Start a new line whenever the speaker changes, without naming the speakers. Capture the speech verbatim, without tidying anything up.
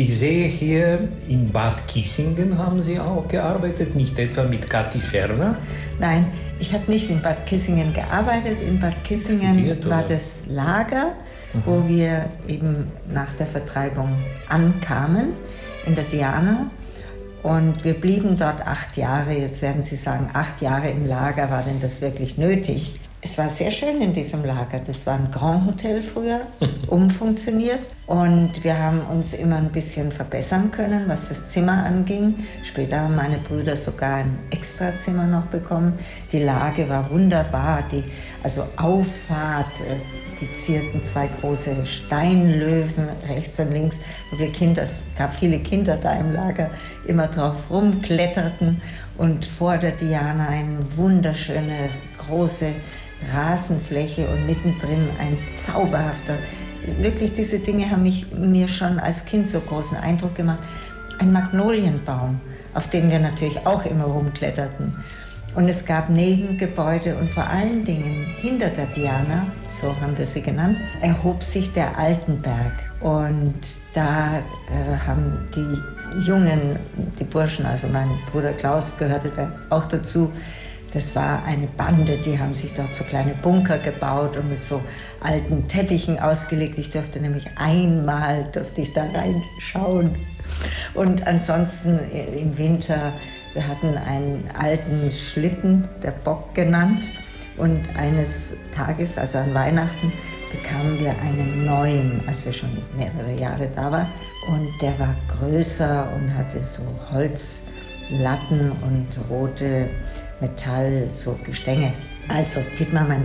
Ich sehe hier, in Bad Kissingen haben Sie auch gearbeitet, nicht etwa mit Kathi Scherner?
Nein, ich habe nicht in Bad Kissingen gearbeitet. In Bad Kissingen
Studiert,
war
oder?
das Lager, wo wir eben nach der Vertreibung ankamen, in der Diana. Und wir blieben dort acht Jahre. Jetzt werden Sie sagen, acht Jahre im Lager, war denn das wirklich nötig? Es war sehr schön in diesem Lager. Das war ein Grand Hotel früher, umfunktioniert. Und wir haben uns immer ein bisschen verbessern können, was das Zimmer anging. Später haben meine Brüder sogar ein Extrazimmer noch bekommen. Die Lage war wunderbar. Die, also Auffahrt, äh, die zierten zwei große Steinlöwen rechts und links, wo wir Kinder, es gab viele Kinder da im Lager, immer drauf rumkletterten. Und vor der Diana eine wunderschöne große Rasenfläche und mittendrin ein zauberhafter, wirklich diese Dinge haben mich, mir schon als Kind so großen Eindruck gemacht, ein Magnolienbaum, auf dem wir natürlich auch immer rumkletterten. Und es gab Nebengebäude und vor allen Dingen hinter der Diana, so haben wir sie genannt, erhob sich der Altenberg. Und da äh, haben die Jungen, die Burschen, also mein Bruder Klaus gehörte da auch dazu, das war eine Bande, die haben sich dort so kleine Bunker gebaut und mit so alten Teppichen ausgelegt. Ich durfte nämlich einmal, durfte ich da reinschauen. Und ansonsten im Winter, wir hatten einen alten Schlitten, der Bock genannt. Und eines Tages, also an Weihnachten, bekamen wir einen neuen, als wir schon mehrere Jahre da waren. Und der war größer und hatte so Holzlatten und rote Metall, so Gestänge. Also Dietmar, mein